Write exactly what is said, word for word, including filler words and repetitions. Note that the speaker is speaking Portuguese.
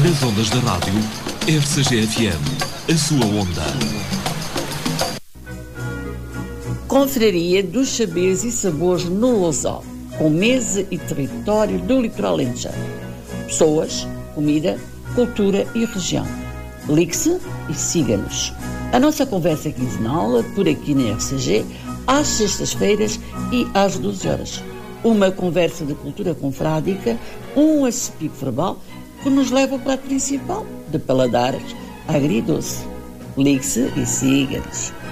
Nas ondas da rádio, R C G F M, a sua onda. Confraria dos Saberes e Sabores no Lousal, com mesa e território do litoral alentejano. Pessoas, comida, cultura e região. Ligue-se e siga-nos. A nossa conversa quinzenal, por aqui na R C G, às sextas-feiras e às doze horas. Uma conversa de cultura confrádica, um acepip verbal que nos leva ao prato principal, de paladares agridoce. Ligue-se e siga-nos.